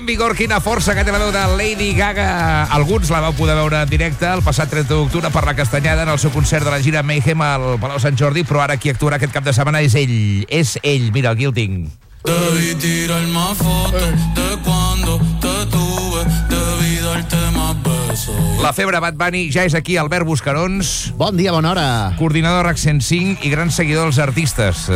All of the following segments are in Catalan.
en vigor, quina força que té la veu de Lady Gaga. Alguns la vau poder veure en directe el passat 30 d'octubre per la Castanyada en el seu concert de la gira Mayhem al Palau Sant Jordi, però ara qui actuarà aquest cap de setmana és ell. És ell, mira, aquí el tinc. Debí tirar más fotos de cuando te tuve, debí darte más besos. La febre Bad Bunny ja és aquí, Albert Buscarons. Bon dia, bona hora. Coordinador RAC 105 i gran seguidor dels artistes,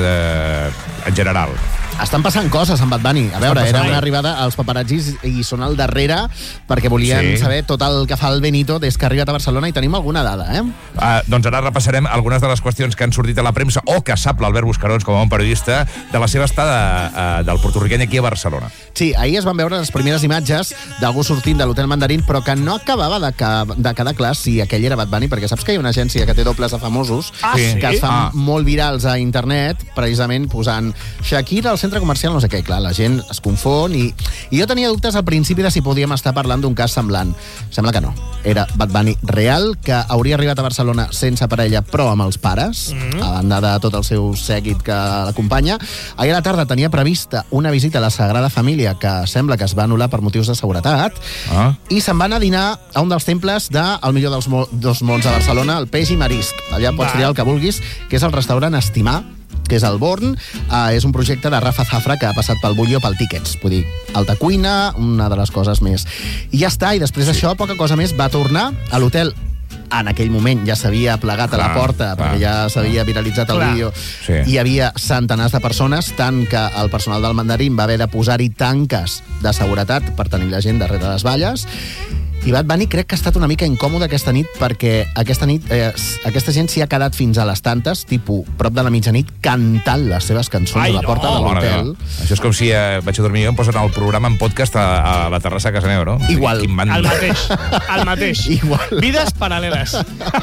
en general. Estan passant coses amb Bad Bunny. A veure, era una arribada als paparazzis i són al darrere perquè volien saber tot el que fa el Benito des que ha arribat a Barcelona i tenim alguna dada, doncs ara repassarem algunes de les qüestions que han sortit a la premsa o que sap l'Albert Buscarons com a bon periodista de la seva estada del porto-riqueny aquí a Barcelona. Sí, ahir es van veure les primeres imatges d'algú sortint de l'Hotel Mandarín, però que no acabava de quedar clar si aquell era Bad Bunny, perquè saps que hi ha una agència que té dobles de famosos que es fan molt virals a internet, precisament posant Shakira al centre comercial, no sé què. Clar, la gent es confon i jo tenia dubtes al principi de si podíem estar parlant d'un cas semblant. Sembla que no. Era Bad Bunny real, que hauria arribat a Barcelona sense parella, però amb els pares, a banda de tot el seu sèquit que l'acompanya. Ahir a la tarda tenia prevista una visita a la Sagrada Família, que sembla que es va anul·lar per motius de seguretat, i se'n va anar a dinar a un dels temples del millor dels dos mons a Barcelona, el Peix i Marisc. Allà pots triar el que vulguis, que és el restaurant Estimar, que és el Born. És un projecte de Rafa Zafra que ha passat pel Bulli o pel Tickets. Vull dir, alta cuina, una de les coses més. I ja està, i després d'això, poca cosa més, va tornar a l'hotel. En aquell moment ja s'havia plegat a la porta, perquè ja s'havia viralitzat el vídeo. Hi havia centenars de persones, tant que el personal del Mandarín va haver de posar-hi tanques de seguretat per tenir la gent darrere les valles. I Bad Bunny crec que ha estat una mica incòmode aquesta nit, perquè aquesta nit aquesta gent s'hi ha quedat fins a les tantes, tipus prop de la mitjanit, cantant les seves cançons a la porta de l'hotel. Això és com si vaig a dormir jo, em posen el programa en podcast a la terrassa a casa meva, no? Igual. El mateix. Igual. Vides paral·leles.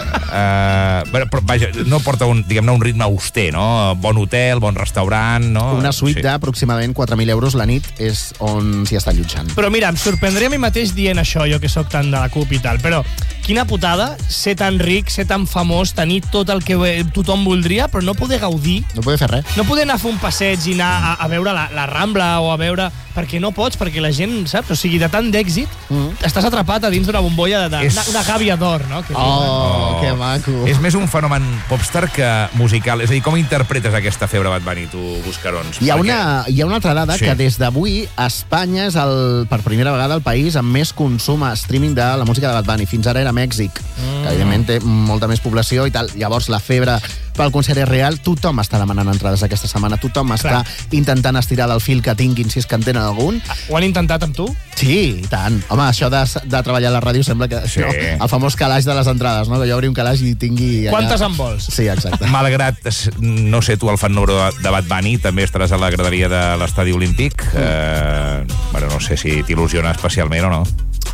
Però vaja, no porta un ritme auster, no? Bon hotel, bon restaurant, no? Una suite d'aproximadament 4.000 euros la nit és on s'hi està allotjant. Però mira, em sorprendré a mi mateix dient això, jo que sóc tant de la CUP i tal, però quina putada ser tan ric, ser tan famós, tenir tot el que tothom voldria, però no poder gaudir. No poder fer res. No poder anar a fer un passeig i anar a veure la Rambla o a veure... Perquè no pots, perquè la gent, saps? O sigui, de tant d'èxit, estàs atrapat a dins d'una bombolla una gàbia d'or, no? Que maco. És més un fenomen popstar que musical. És a dir, com interpretes aquesta febre Bad Bunny, tu, Buscarons? Hi ha una altra dada que des d'avui Espanya és, per primera vegada, el país amb més consum a streaming de la música de Bad Bunny. Fins ara era Mèxic, que evidentment té molta més població i tal. Llavors la febre pel concert és real. Tothom està demanant entrades aquesta setmana. Tothom està intentant estirar del fil que tinguin, si és que en tenen algun. Ho han intentat amb tu? Sí, i tant. Home, això de treballar a la ràdio sembla que... No, el famós calaix de les entrades, no? Que jo obri un calaix i tingui... Quantes en vols? Sí, exacte. Malgrat, no sé tu, el fan número de Bad Bunny, també estaràs a la graderia de l'Estadi Olímpic. Bueno, no sé si t'il·lusiona especialment o no.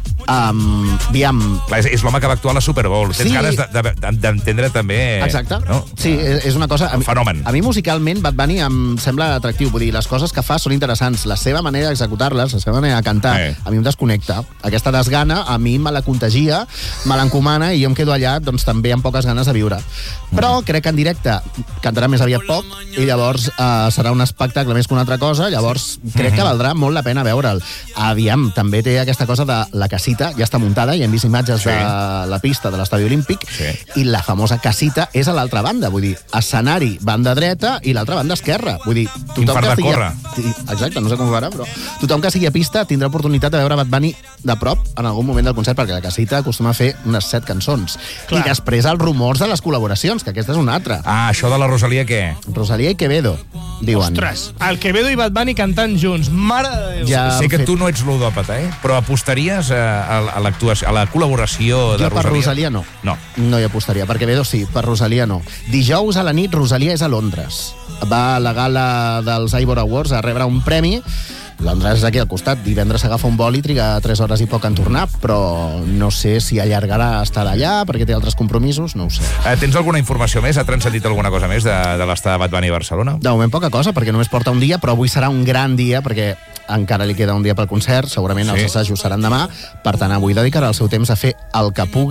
Aviam. Clar, és l'home que va actuar a la Super Bowl. Tens ganes d'entendre també... Exacte. No? Sí, és una cosa... Un fenomen. A mi musicalment Bad Bunny em sembla atractiu. Vull dir, les coses que fa són interessants. La seva manera d'executar-les, la seva manera de cantar, a mi em desconnecta. Aquesta desgana a mi me la contagia, me l'encomana i jo em quedo allà doncs també amb poques ganes de viure. Però crec que en directe cantarà més aviat poc i llavors serà un espectacle més que una altra cosa. Llavors crec que valdrà molt la pena veure'l. Aviam, també té aquesta cosa de la casita, ja està muntada, ja hem vist imatges de la pista de l'Estadi Olímpic, i la famosa casita és a l'altra banda, vull dir, escenari banda dreta i l'altra banda esquerra. Vull dir, tothom que estigui... Exacte, no sé com ho farà, però tothom que sigui a pista tindrà oportunitat de veure Bad Bunny de prop en algun moment del concert, perquè la casita acostuma a fer unes 7 cançons. I després els rumors de les col·laboracions, que aquesta és una altra. Això de la Rosalía què? Rosalía i Quevedo, diuen. Ostres, el Quevedo i Bad Bunny cantant junts, mare de Déu. Sé que tu no ets ludòpata, però apostaries a la col·laboració de Rosalía? Jo per Rosalía no. No hi apostaria. Per Quevedo sí, per Rosalía no. Dijous a la nit Rosalía és a Londres. Va a la gala dels Ivor Awards a rebre un premi. Londres és aquí al costat. Divendres s'agafa un vol i triga 3 hores i poc en tornar, però no sé si allargarà estar allà perquè té altres compromisos, no ho sé. Tens alguna informació més? Ha transcendit alguna cosa més de l'estada de Bad Bunny a Barcelona? De moment poca cosa, perquè només porta un dia, però avui serà un gran dia, perquè encara li queda un dia pel concert, segurament els assajos seran demà, per tant avui dedicarà el seu temps a fer el que pugui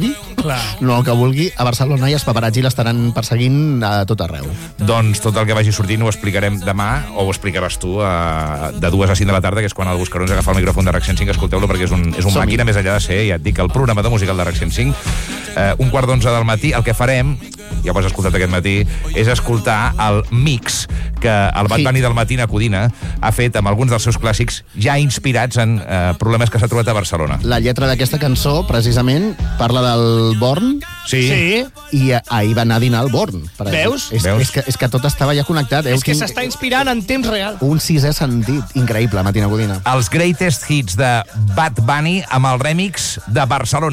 no el que vulgui, a Barcelona i els paparazzi l'estaran perseguint a tot arreu. Doncs tot el que vagi sortint ho explicarem demà, o ho explicaràs tu de 2 a 5 de la tarda, que és quan el Buscarons agafa el micròfon de RAC 105. Escolteu-lo, perquè és un màquina, més enllà de ser, ja et dic, el programador musical de RAC 105. 1:15 del matí. El que farem, ja ho has escoltat aquest matí, és escoltar el mix que el Bad Bunny del Matina Codina ha fet amb alguns dels seus clàssics ja inspirats en problemes que s'ha trobat a Barcelona. La lletra d'aquesta cançó, precisament, parla del Born. Sí. I ahir va anar a dinar al Born. Veus? És que tot estava ja connectat. És que s'està inspirant en temps real. Un 6è sentit. Increïble, Matina Codina. Els greatest hits de Bad Bunny amb el remix de Barcelona.